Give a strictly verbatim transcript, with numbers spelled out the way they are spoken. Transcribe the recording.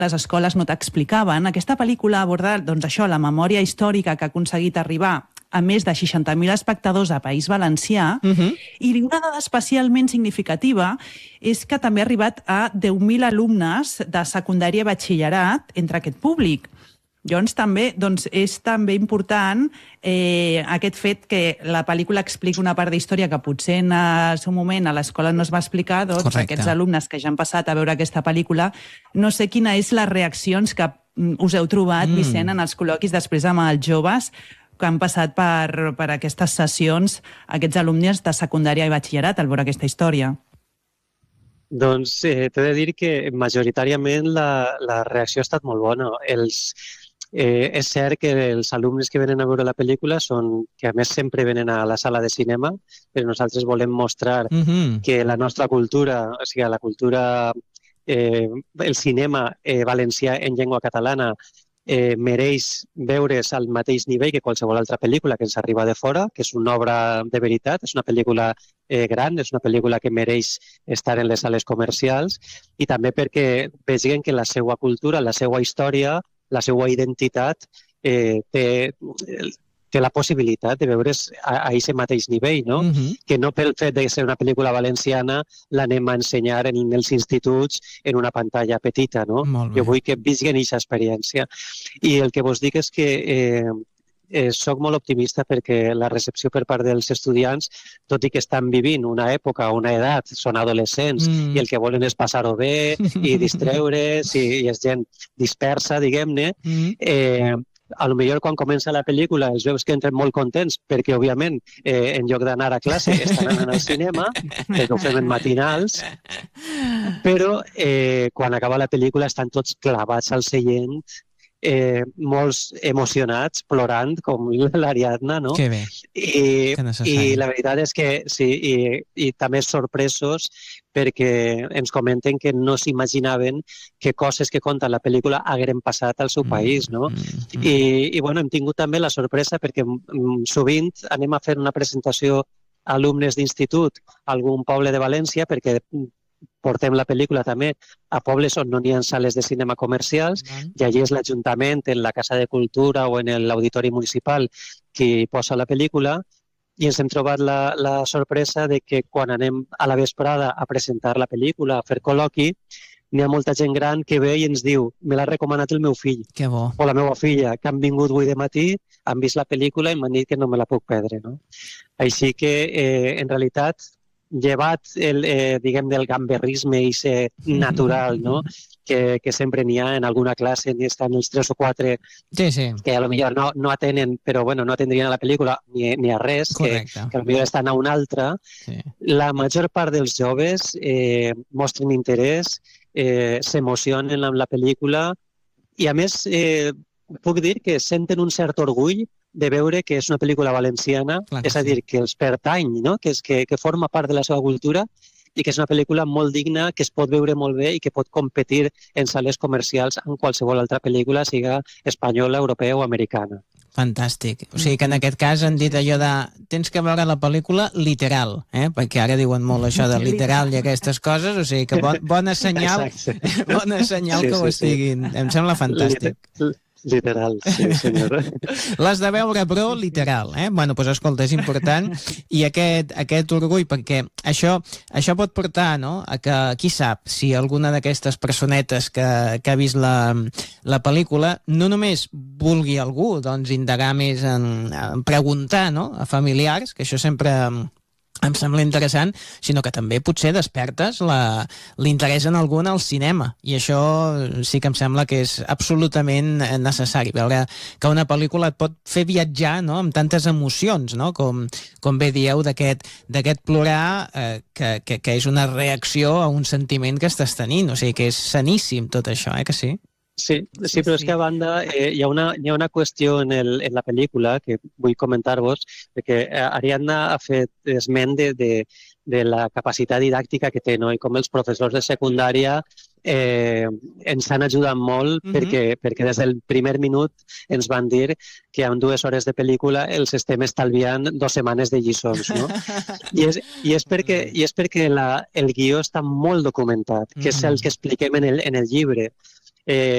les escoles no t'explicaven. Aquesta pel·lícula aborda doncs, això, la memòria històrica que ha aconseguit arribar a més de seixanta mil espectadors a País Valencià, uh-huh. i una dada especialment significativa és que també ha arribat a deu mil alumnes de secundària i batxillerat entre aquest públic. Llavors, també doncs, és també important eh, aquest fet que la pel·lícula explica una part d'història que potser en el seu moment a l'escola no es va explicar, doncs Correcte. Aquests alumnes que ja han passat a veure aquesta pel·lícula, no sé quina és les reaccions que us heu trobat, mm. Vicent, en els col·loquis després amb els joves que han passat per, per aquestes sessions, aquests alumnes de secundària i batxillerat al veure aquesta història. Doncs eh, t'he de dir que majoritàriament la, la reacció ha estat molt bona. Els, eh, és cert que els alumnes que venen a veure la pel·lícula són, que a més sempre venen a la sala de cinema, però nosaltres volem mostrar mm-hmm. que la nostra cultura, o sigui, la cultura, eh, el cinema eh, valencià en llengua catalana, Eh, mereix veure's al mateix nivell que qualsevol altra pel·lícula que ens arriba de fora, que és una obra de veritat, és una pel·lícula eh, gran, és una pel·lícula que mereix estar en les sales comercials, i també perquè vegin que la seva cultura, la seva història, la seva identitat eh, té, té la possibilitat de veure's a aquest mateix nivell, no? Uh-huh. Que no pel fet de ser una pel·lícula valenciana l'anem a ensenyar en els instituts en una pantalla petita, no? Jo vull que visquin aquesta experiència. I el que vos dic és que eh, eh, soc molt optimista perquè la recepció per part dels estudiants, tot i que estan vivint una època, una edat, són adolescents, mm. i el que volen és passar-ho bé i distreure's i, i és gent dispersa, diguem-ne, mm. eh, a lo millor quan comença la pel·lícula els veus que entren molt contents perquè, òbviament, eh, en lloc d'anar a classe estan anant al cinema, perquè ho fem en matinals, però eh, quan acaba la pel·lícula estan tots clavats al seient, eh, molts emocionats, plorant, com l'Ariadna, no? Que bé, I, que necessari. I la veritat és que sí, i, i també sorpresos perquè ens comenten que no s'imaginaven que coses que conta la pel·lícula hagueren passat al seu mm, país, no? Mm, mm. I, I, bueno, hem tingut també la sorpresa perquè mm, sovint anem a fer una presentació a alumnes d'institut a algun poble de València perquè portem la pel·lícula també a pobles on no n'hi ha sales de cinema comercials, mm. i allí és l'Ajuntament, en la Casa de Cultura o en l'Auditori Municipal qui posa la pel·lícula, i ens hem trobat la, la sorpresa de que quan anem a la vesprada a presentar la pel·lícula, a fer col·loqui, n'hi ha molta gent gran que ve i ens diu me l'ha recomanat el meu fill que bo. O la meva filla, que han vingut avui de matí, han vist la pel·lícula i m'han dit que no me la puc perdre, no? Així que, eh, en realitat, llevat el, eh, diguem, del gamberrisme i ser natural, no? Que, que sempre n'hi ha en alguna classe, n'hi estan els tres o quatre sí, sí. que a lo millor no, no atenen, però bueno, no atendrien a la pel·lícula ni, ni a res, que, que a lo millor estan a una altra. Sí. La major part dels joves eh, mostren interès, eh, s'emocionen amb la pel·lícula i, a més, eh, puc dir que senten un cert orgull de veure que és una pel·lícula valenciana, clar, és a dir, que els pertany, no? que, és, que, que forma part de la seva cultura i que és una pel·lícula molt digna, que es pot veure molt bé i que pot competir en sales comercials amb qualsevol altra pel·lícula, siga espanyola, europea o americana. Fantàstic. O sigui que en aquest cas han dit allò de tens que veure la pel·lícula literal, eh? Perquè ara diuen molt això de literal i aquestes coses, o sigui que bon, bona senyal, bona senyal sí, que ho sí, estiguin. Sí. Em sembla fantàstic. Liter Literal, sí, senyora. L'has de veure, però, literal, eh? Bueno, doncs escolta, és important, i aquest, aquest orgull, perquè això, això pot portar, no?, a que, qui sap, si alguna d'aquestes personetes que, que ha vist la, la pel·lícula no només vulgui algú, doncs, indagar més en, en preguntar, no?, a familiars, que això sempre em sembla interessant, sinó que també potser despertes l'interès en algun al cinema, i això sí que em sembla que és absolutament necessari, veure que una pel·lícula et pot fer viatjar, no?, amb tantes emocions, no?, com, com bé dieu d'aquest d'aquest plorar, eh, que, que, que és una reacció a un sentiment que estàs tenint, o sigui que és saníssim tot això, eh, que sí? Sí, sí, però és que a banda eh, hi, ha una, hi ha una qüestió en, el, en la pel·lícula que vull comentar-vos, perquè Ariadna ha fet esment de, de, de la capacitat didàctica que té, no? I com els professors de secundària eh, ens han ajudat molt, mm-hmm. perquè, perquè des del primer minut ens van dir que en dues hores de pel·lícula els estem estalviant dues setmanes de lliçons, no? I és, i és perquè, i és perquè la, el guió està molt documentat, que és el que expliquem en el, en el llibre. Eh,